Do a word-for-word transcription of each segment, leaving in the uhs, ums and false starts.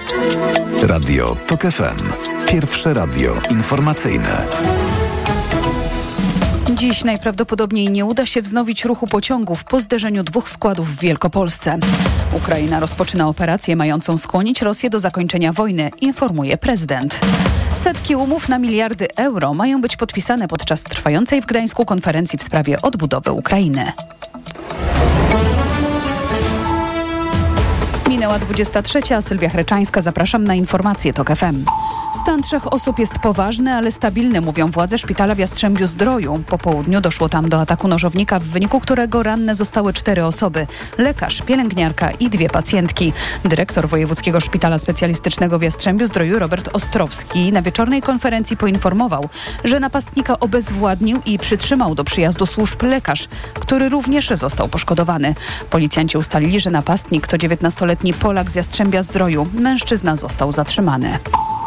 Radio TOK F M. Pierwsze radio informacyjne. Dziś najprawdopodobniej nie uda się wznowić ruchu pociągów po zderzeniu dwóch składów w Wielkopolsce. Ukraina rozpoczyna operację mającą skłonić Rosję do zakończenia wojny, informuje prezydent. Setki umów na miliardy euro mają być podpisane podczas trwającej w Gdańsku konferencji w sprawie odbudowy Ukrainy. Minęła dwudziesta trzecia, Sylwia Chreczańska, zapraszam na informacje TOK F M. Stan trzech osób jest poważny, ale stabilny, mówią władze szpitala w Jastrzębiu-Zdroju. Po południu doszło tam do ataku nożownika, w wyniku którego ranne zostały cztery osoby. Lekarz, pielęgniarka i dwie pacjentki. Dyrektor Wojewódzkiego Szpitala Specjalistycznego w Jastrzębiu-Zdroju Robert Ostrowski na wieczornej konferencji poinformował, że napastnika obezwładnił i przytrzymał do przyjazdu służb lekarz, który również został poszkodowany. Policjanci ustalili, że napastnik to dziewiętnastoletni Polak z Jastrzębia-Zdroju. Mężczyzna został zatrzymany.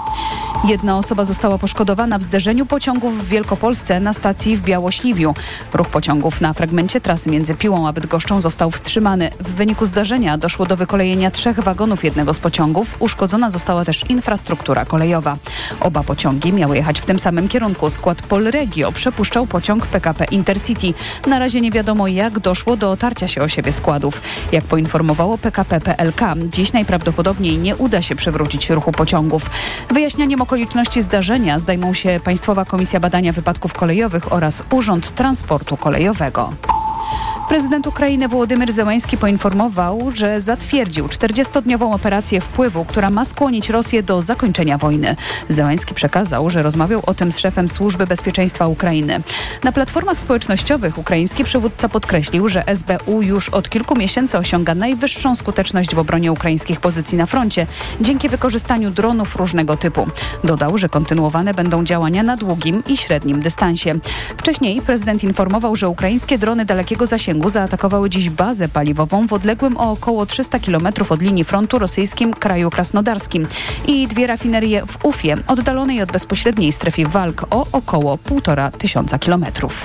Jedna osoba została poszkodowana w zderzeniu pociągów w Wielkopolsce na stacji w Białośliwiu. Ruch pociągów na fragmencie trasy między Piłą a Bydgoszczą został wstrzymany. W wyniku zdarzenia doszło do wykolejenia trzech wagonów jednego z pociągów. Uszkodzona została też infrastruktura kolejowa. Oba pociągi miały jechać w tym samym kierunku. Skład Polregio przepuszczał pociąg P K P Intercity. Na razie nie wiadomo, jak doszło do otarcia się o siebie składów. Jak poinformowało P K P P L K, dziś najprawdopodobniej nie uda się przywrócić ruchu pociągów. Wyjaśnianiem okoliczności zdarzenia zdejmą się Państwowa Komisja Badania Wypadków Kolejowych oraz Urząd Transportu Kolejowego. Prezydent Ukrainy Wołodymyr Zełański poinformował, że zatwierdził czterdziestodniową operację wpływu, która ma skłonić Rosję do zakończenia wojny. Zełański przekazał, że rozmawiał o tym z szefem Służby Bezpieczeństwa Ukrainy. Na platformach społecznościowych ukraiński przywódca podkreślił, że S B U już od kilku miesięcy osiąga najwyższą skuteczność w obronie ukraińskich pozycji na froncie dzięki wykorzystaniu dronów różnego typu. Dodał, że kontynuowane będą działania na długim i średnim dystansie. Wcześniej prezydent informował, że ukraińskie drony dalekiego zasięgu zaatakowały dziś bazę paliwową w odległym o około trzysta kilometrów od linii frontu rosyjskim kraju krasnodarskim i dwie rafinerie w Ufie, oddalonej od bezpośredniej strefy walk o około półtora tysiąca kilometrów.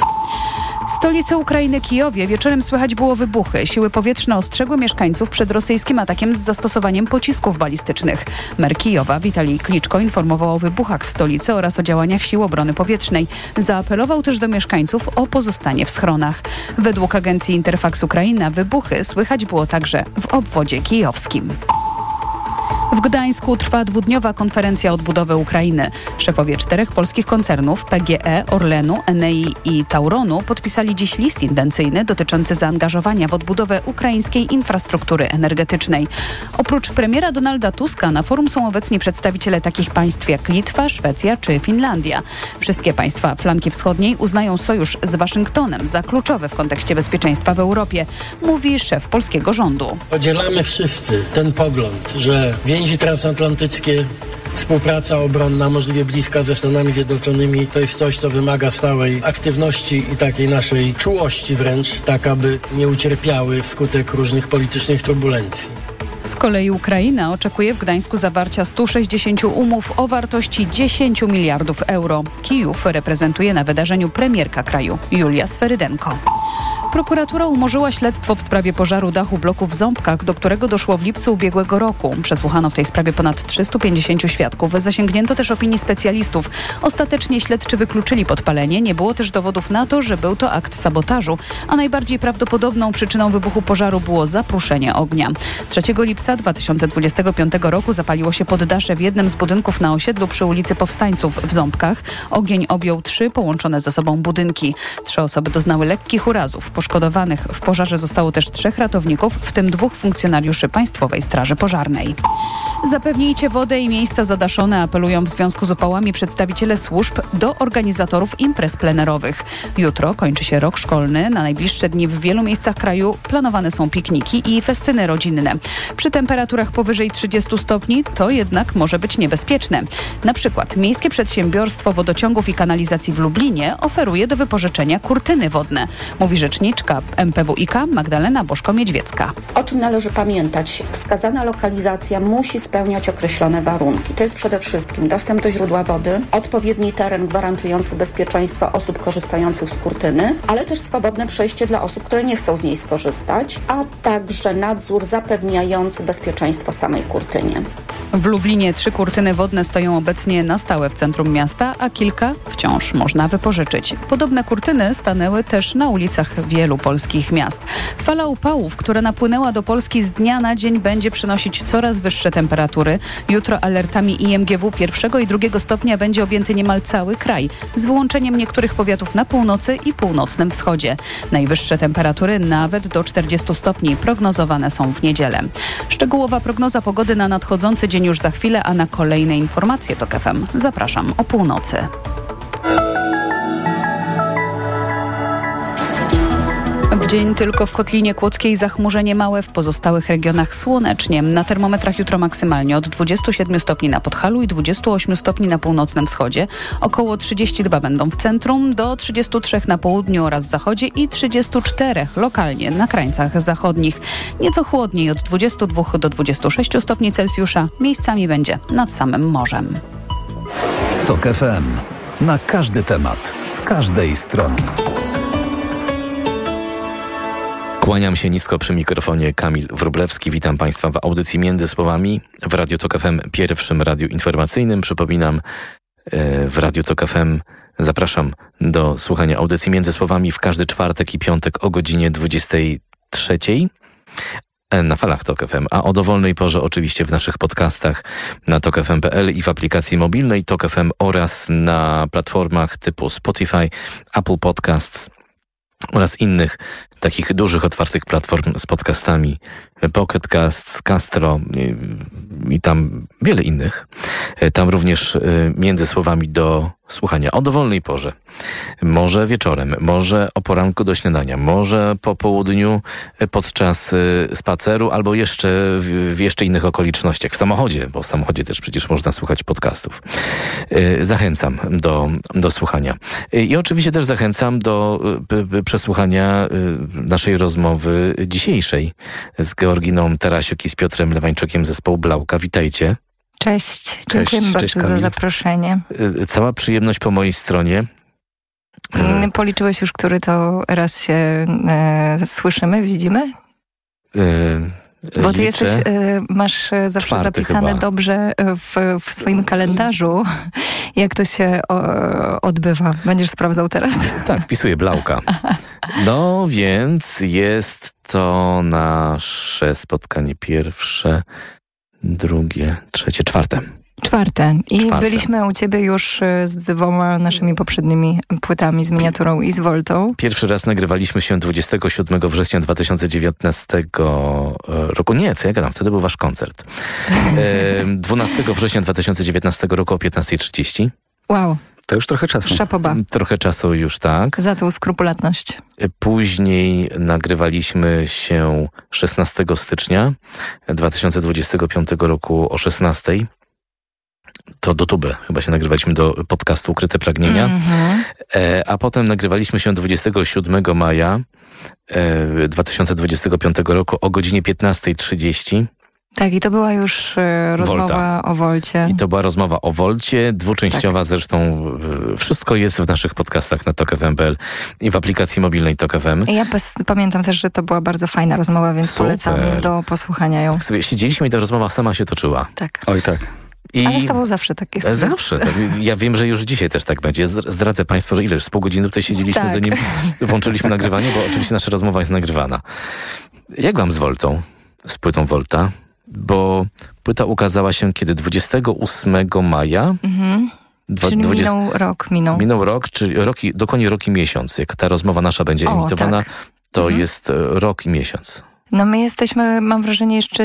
W stolicy Ukrainy, Kijowie, wieczorem słychać było wybuchy. Siły powietrzne ostrzegły mieszkańców przed rosyjskim atakiem z zastosowaniem pocisków balistycznych. Mer Kijowa, Witalij Kliczko, informował o wybuchach w stolicy oraz o działaniach Sił Obrony Powietrznej. Zaapelował też do mieszkańców o pozostanie w schronach. Według agencji Interfax Ukraina wybuchy słychać było także w obwodzie kijowskim. W Gdańsku trwa dwudniowa konferencja odbudowy Ukrainy. Szefowie czterech polskich koncernów P G E, Orlenu, Enei i Tauronu podpisali dziś list intencyjny dotyczący zaangażowania w odbudowę ukraińskiej infrastruktury energetycznej. Oprócz premiera Donalda Tuska na forum są obecni przedstawiciele takich państw jak Litwa, Szwecja czy Finlandia. Wszystkie państwa flanki wschodniej uznają sojusz z Waszyngtonem za kluczowy w kontekście bezpieczeństwa w Europie, mówi szef polskiego rządu. Podzielamy wszyscy ten pogląd, że więzi transatlantyckie, współpraca obronna możliwie bliska ze Stanami Zjednoczonymi to jest coś, co wymaga stałej aktywności i takiej naszej czułości wręcz, tak aby nie ucierpiały wskutek różnych politycznych turbulencji. Z kolei Ukraina oczekuje w Gdańsku zawarcia stu sześćdziesięciu umów o wartości dziesięciu miliardów euro. Kijów reprezentuje na wydarzeniu premierka kraju Julia Sferydenko. Prokuratura umorzyła śledztwo w sprawie pożaru dachu bloku w Ząbkach, do którego doszło w lipcu ubiegłego roku. Przesłuchano w tej sprawie ponad trzystu pięćdziesięciu świadków. Zasięgnięto też opinii specjalistów. Ostatecznie śledczy wykluczyli podpalenie. Nie było też dowodów na to, że był to akt sabotażu, a najbardziej prawdopodobną przyczyną wybuchu pożaru było zapruszenie ognia. trzeciego lipca dwa tysiące dwudziestego piątego roku zapaliło się poddasze w jednym z budynków na osiedlu przy ulicy Powstańców w Ząbkach. Ogień objął trzy połączone ze sobą budynki. Trzy osoby doznały lekkich urazów. Poszkodowanych w pożarze zostało też trzech ratowników, w tym dwóch funkcjonariuszy Państwowej Straży Pożarnej. Zapewnijcie wodę i miejsca zadaszone, apelują w związku z upałami przedstawiciele służb do organizatorów imprez plenerowych. Jutro kończy się rok szkolny. Na najbliższe dni w wielu miejscach kraju planowane są pikniki i festyny rodzinne. Przy temperaturach powyżej trzydziestu stopni to jednak może być niebezpieczne. Na przykład Miejskie Przedsiębiorstwo Wodociągów i Kanalizacji w Lublinie oferuje do wypożyczenia kurtyny wodne, mówi rzeczniczka M P W I K Magdalena Bożko-Miedźwiecka. O czym należy pamiętać? Wskazana lokalizacja musi spełniać określone warunki. To jest przede wszystkim dostęp do źródła wody, odpowiedni teren gwarantujący bezpieczeństwo osób korzystających z kurtyny, ale też swobodne przejście dla osób, które nie chcą z niej skorzystać, a także nadzór zapewniający bezpieczeństwo samej kurtynie. W Lublinie trzy kurtyny wodne stoją obecnie na stałe w centrum miasta, a kilka wciąż można wypożyczyć. Podobne kurtyny stanęły też na ulicach wielu polskich miast. Fala upałów, która napłynęła do Polski z dnia na dzień, będzie przynosić coraz wyższe temperatury. Jutro alertami I M G W pierwszego i drugiego stopnia będzie objęty niemal cały kraj, z wyłączeniem niektórych powiatów na północy i północnym wschodzie. Najwyższe temperatury nawet do czterdziestu stopni prognozowane są w niedzielę. Szczegółowa prognoza pogody na nadchodzący dzień już za chwilę, a na kolejne informacje TOK F M zapraszam o północy. W dzień tylko w Kotlinie Kłodzkiej zachmurzenie małe, w pozostałych regionach słonecznie. Na termometrach jutro maksymalnie od dwudziestu siedmiu stopni na Podhalu i dwudziestu ośmiu stopni na północnym wschodzie. Około trzydzieści dwa będą w centrum, do trzydziestu trzech na południu oraz zachodzie i trzydziestu czterech lokalnie na krańcach zachodnich. Nieco chłodniej od dwudziestu dwóch do dwudziestu sześciu stopni Celsjusza. Miejscami będzie nad samym morzem. TOK F M. Na każdy temat, z każdej strony. Kłaniam się nisko przy mikrofonie, Kamil Wróblewski. Witam Państwa w audycji Między Słowami w Radiu TOK F M, pierwszym radiu informacyjnym. Przypominam, w Radiu TOK F M zapraszam do słuchania audycji Między Słowami w każdy czwartek i piątek o godzinie dwudziestej trzeciej na falach TOK F M, a o dowolnej porze oczywiście w naszych podcastach na tok f m kropka p l i w aplikacji mobilnej TOK F M oraz na platformach typu Spotify, Apple Podcasts oraz innych takich dużych, otwartych platform z podcastami, Pocket Casts, Castro i, i tam wiele innych. Tam również Między Słowami do słuchania o dowolnej porze. Może wieczorem, może o poranku do śniadania, może po południu podczas spaceru albo jeszcze w, w jeszcze innych okolicznościach. W samochodzie, bo w samochodzie też przecież można słuchać podcastów. Zachęcam do, do słuchania. I oczywiście też zachęcam do przesłuchania naszej rozmowy dzisiejszej z Georginą Tarasiuk i z Piotrem Lewańczukiem z zespołu Blauka. Witajcie. Cześć, dziękujemy bardzo cześć, za zaproszenie. Cała przyjemność po mojej stronie. Policzyłeś już, który to raz się e, słyszymy, widzimy? E, Bo ty jesteś, e, masz zawsze Czwarty zapisane chyba. dobrze w, w swoim kalendarzu, jak to się o, odbywa. Będziesz sprawdzał teraz? Tak, wpisuję Blauka. No więc jest to nasze spotkanie pierwsze, drugie, trzecie, czwarte. Czwarte. I Czwarte. byliśmy u ciebie już z dwoma naszymi poprzednimi płytami, z miniaturą i z Voltą. Pierwszy raz nagrywaliśmy się dwudziestego siódmego września dwa tysiące dziewiętnastego roku. Nie, co ja gadam, wtedy był wasz koncert. dwunastego września dwa tysiące dziewiętnastego roku o piętnasta trzydzieści. Wow. To już trochę czasu. Szapoba. Trochę czasu już, tak. Za tą skrupulatność. Później nagrywaliśmy się szesnastego stycznia dwa tysiące dwudziestego piątego roku o szesnastej. To do tuby chyba się nagrywaliśmy do podcastu Ukryte Pragnienia. Mm-hmm. E, a potem nagrywaliśmy się dwudziestego siódmego maja e, dwa tysiące dwudziestego piątego roku o godzinie piętnasta trzydzieści. Tak, i to była już e, rozmowa Volta. o Wolcie. I to była rozmowa o Wolcie, dwuczęściowa tak. Zresztą. E, wszystko jest w naszych podcastach na tok f m kropka p l i w aplikacji mobilnej TOK F M. Ja bez, pamiętam też, że to była bardzo fajna rozmowa, więc Super. polecam do posłuchania ją. Tak sobie siedzieliśmy i ta rozmowa sama się toczyła. Tak. Oj tak. I Ale z tobą zawsze tak jest. Zawsze. Ja wiem, że już dzisiaj też tak będzie. Zdradzę Państwu, że ile już z pół godziny tutaj siedzieliśmy, tak. zanim włączyliśmy nagrywanie, bo oczywiście nasza rozmowa jest nagrywana. Jak wam z Voltą? Z płytą Volta? Bo płyta ukazała się kiedy? dwudziestego ósmego maja? Mhm. Dwa, czyli dwudziest... minął rok, minął. Minął rok, czyli rok i, dokładnie rok i miesiąc. Jak ta rozmowa nasza będzie o, emitowana, tak. to mhm. jest rok i miesiąc. No my jesteśmy, mam wrażenie, jeszcze